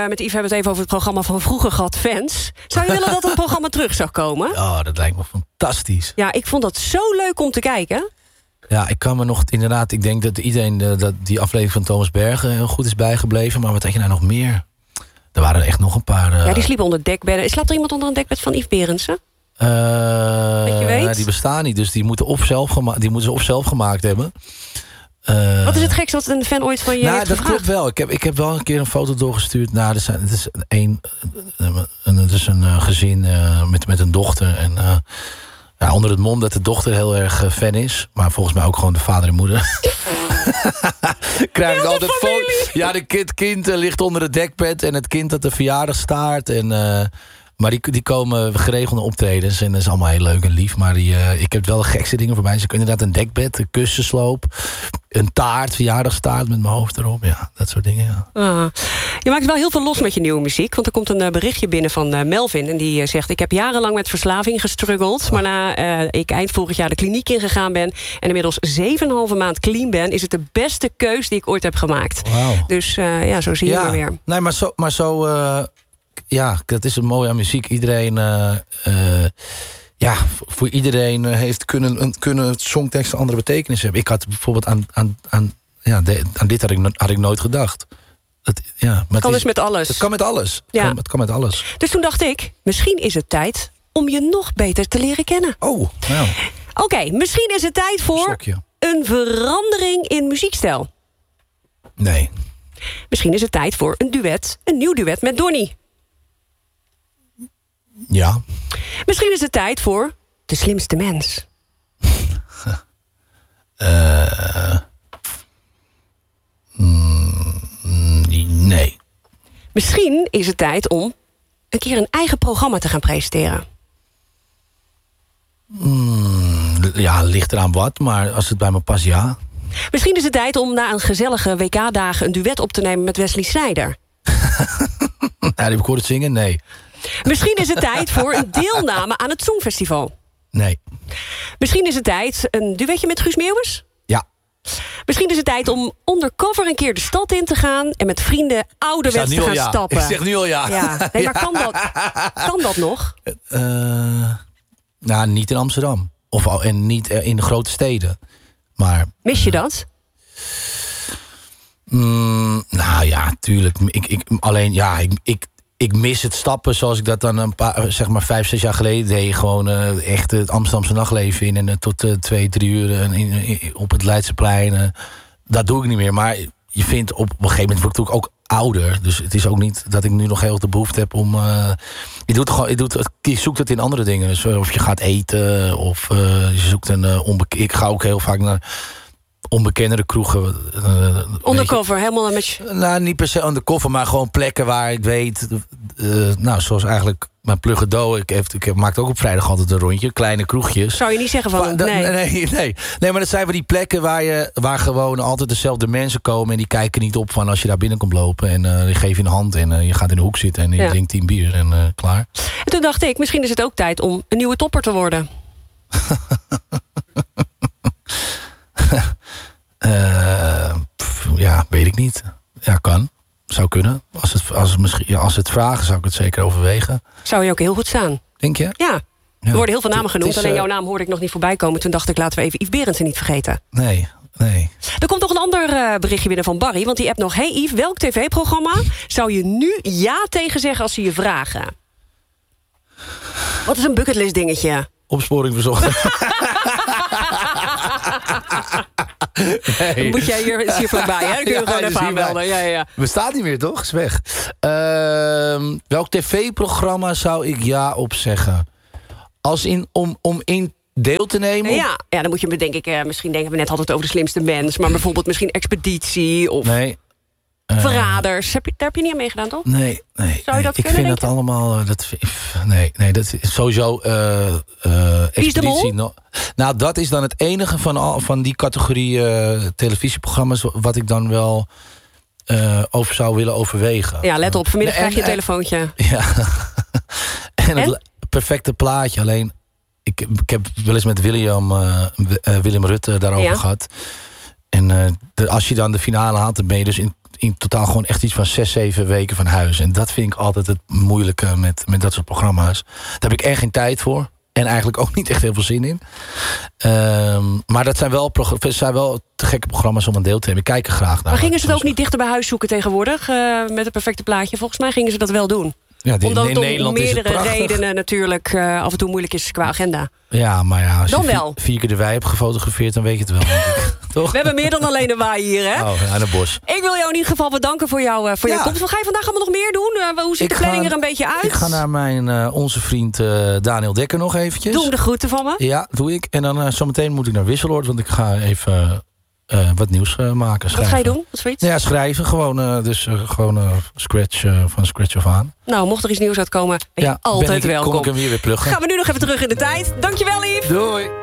Met Yves hebben we het even over het programma van vroeger gehad, Fans. Zou je willen dat het programma terug zou komen? Oh, dat lijkt me fantastisch. Ja, ik vond dat zo leuk om te kijken. Ja, ik kan me nog inderdaad... Ik denk dat iedereen dat die aflevering van Thomas Bergen heel goed is bijgebleven. Maar wat had je nou nog meer? Er waren er echt nog een paar... Ja, die sliepen onder dekbedden. Slaapt er iemand onder een dekbed van Yves Berendsen? Dat je weet? Die bestaan niet, dus die moeten ze of zelf gemaakt hebben. Wat is het gekste wat een fan ooit van je heeft dat gevraagd? klopt wel. Ik heb wel een keer een foto doorgestuurd. Nou, het is een gezin met een dochter. En onder het mom dat de dochter heel erg fan is. Maar volgens mij ook gewoon de vader en moeder. Krijg ik altijd foto's. Ja, het kind ligt onder het dekbed. En het kind dat de verjaardag staart. Maar die komen geregeld naar optredens. En dat is allemaal heel leuk en lief. Maar ik heb wel de gekste dingen voorbij. Ze kunnen inderdaad een dekbed, een kussensloop, een taart, verjaardagstaart met mijn hoofd erop. Ja, dat soort dingen, ja. Je maakt wel heel veel los met je nieuwe muziek. Want er komt een berichtje binnen van Melvin. En die zegt, ik heb jarenlang met verslaving gestruggeld. Maar na ik eind vorig jaar de kliniek ingegaan ben... en inmiddels 7,5 maand clean ben... is het de beste keus die ik ooit heb gemaakt. Wow. Dus zo zie je maar weer. Nee, maar zo ja, dat is het mooie aan muziek. Iedereen... voor iedereen heeft kunnen songteksten andere betekenis hebben. Ik had bijvoorbeeld aan dit had ik nooit gedacht. Het kan dus met alles. Het kan met alles. Ja. Het kan met alles. Dus toen dacht ik, misschien is het tijd om je nog beter te leren kennen. Oh, nou. Oké, misschien is het tijd voor een verandering in muziekstijl. Nee. Misschien is het tijd voor een nieuw duet met Donnie. Ja. Misschien is het tijd voor De Slimste Mens. Nee. Misschien is het tijd om een keer een eigen programma te gaan presenteren. Ja, ligt eraan wat, maar als het bij me past, ja. Misschien is het tijd om na een gezellige WK-dagen een duet op te nemen met Wesley Snijder. Die heb ik horen zingen, nee. Misschien is het tijd voor een deelname aan het Songfestival. Nee. Misschien is het tijd een duetje met Guus Meeuwis. Ja. Misschien is het tijd om undercover een keer de stad in te gaan... en met vrienden ouderwets te gaan stappen. Ik zeg nu al ja. Nee, maar kan dat nog? Nou, niet in Amsterdam. En niet in de grote steden. Maar, mis je dat? Nou ja, tuurlijk. Ik mis het stappen zoals ik dat dan 5-6 jaar geleden deed. Gewoon echt het Amsterdamse nachtleven in. En tot 2-3 uur op het Leidseplein. Dat doe ik niet meer. Maar je vindt op een gegeven moment word ik ook ouder. Dus het is ook niet dat ik nu nog heel de behoefte heb om... Je zoekt het in andere dingen. Dus of je gaat eten. Of je zoekt ik ga ook heel vaak naar... onbekendere kroegen. Undercover, helemaal met je... Nou, niet per se undercover, maar gewoon plekken waar ik weet... zoals eigenlijk mijn Pluggedo. Ik maak ook op vrijdag altijd een rondje. Kleine kroegjes. Zou je niet zeggen van... Nee, maar dat zijn van die plekken waar gewoon altijd dezelfde mensen komen... en die kijken niet op van als je daar binnen komt lopen... en je geeft je een hand en je gaat in de hoek zitten... en je drinkt 10 bier en klaar. En toen dacht ik, misschien is het ook tijd om een nieuwe topper te worden. Weet ik niet. Ja, kan. Zou kunnen. Als het vragen, zou ik het zeker overwegen. Zou je ook heel goed staan. Denk je? Ja. Er worden heel veel namen genoemd. Alleen jouw naam hoorde ik nog niet voorbij komen. Toen dacht ik, laten we even Yves Berendsen niet vergeten. Nee. Er komt nog een ander berichtje binnen van Barry. Want die appt nog, hey Yves, welk tv-programma zou je nu ja tegen zeggen als ze je vragen? Wat is een bucketlist dingetje? Opsporing verzocht. Nee. Moet jij hier vlakbij, hè? Dan kun je gewoon even aanmelden. Ja. Bestaat niet meer, toch? Is weg. Welk tv-programma zou ik ja op zeggen? Als om in deel te nemen? Ja, dan moet je denk ik... misschien denken we net altijd over De Slimste Mens... maar bijvoorbeeld misschien Expeditie of... Nee. Verraders. Daar heb je niet aan meegedaan, toch? Nee. Zou je dat ik kunnen, vind dat allemaal... Nee, dat is sowieso... Wie is de Mol? Nou, dat is dan het enige van die categorie televisieprogramma's... wat ik dan wel over zou willen overwegen. Ja, let op. Vanmiddag krijg je een telefoontje. Ja. en het perfecte plaatje. Alleen, ik heb wel eens met Willem Rutte daarover gehad. En als je dan de finale haalt, dan ben je dus in totaal gewoon echt iets van 6-7 weken van huis. En dat vind ik altijd het moeilijke met dat soort programma's. Daar heb ik echt geen tijd voor. En eigenlijk ook niet echt heel veel zin in. Maar dat zijn wel te gekke programma's om aan deel te nemen. Ik kijk er graag naar. Maar gingen ze het ook niet dichter bij huis zoeken tegenwoordig? Met het perfecte plaatje. Volgens mij gingen ze dat wel doen. Ja, omdat het om Nederland meerdere redenen natuurlijk af en toe moeilijk is qua agenda. Ja, maar ja, als dan je wel. 4 keer de wei hebt gefotografeerd, dan weet je het wel, denk ik. Toch? We hebben meer dan alleen een waai hier, hè? Oh, aan het bos. Ik wil jou in ieder geval bedanken voor jouw komst. Wat ga je vandaag allemaal nog meer doen? Hoe ziet de planning er een beetje uit? Ik ga naar onze vriend Daniel Dekker nog eventjes. Doe hem de groeten van me. Ja, doe ik. En dan zometeen moet ik naar Wisseloord, want ik ga even wat nieuws maken. Schrijven. Wat ga je doen? Wat voor iets? Ja, schrijven. Gewoon, van scratch af aan. Nou, mocht er iets nieuws uitkomen, ben je altijd welkom. Kom ik hem weer pluggen. Gaan we nu nog even terug in de tijd. Dankjewel, lief. Doei.